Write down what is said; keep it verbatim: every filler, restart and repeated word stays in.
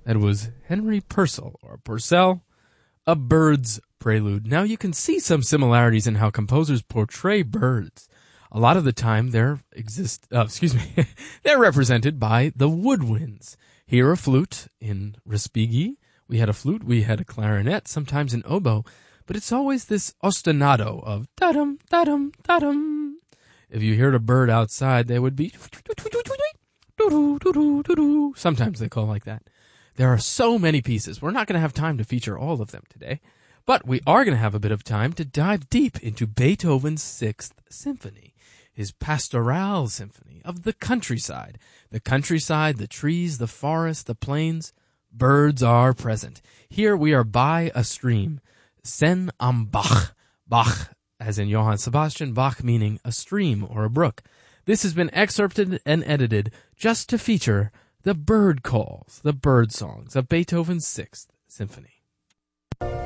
That was Henry Purcell, or Purcell, A Bird's Prelude. Now you can see some similarities in how composers portray birds. A lot of the time they're exist, uh, excuse me, they're represented by the woodwinds. Here a flute in Respighi. We had a flute, we had a clarinet, sometimes an oboe, but it's always this ostinato of da-dum, da-dum, da-dum. If you heard a bird outside, they would be sometimes they call like that. There are so many pieces. We're not going to have time to feature all of them today, but we are going to have a bit of time to dive deep into Beethoven's Sixth Symphony, his pastoral symphony of the countryside. The countryside, the trees, the forest, the plains. Birds are present. Here we are by a stream, Sen am Bach. Bach, as in Johann Sebastian Bach, meaning a stream or a brook. This has been excerpted and edited just to feature the bird calls, the bird songs of Beethoven's Sixth Symphony.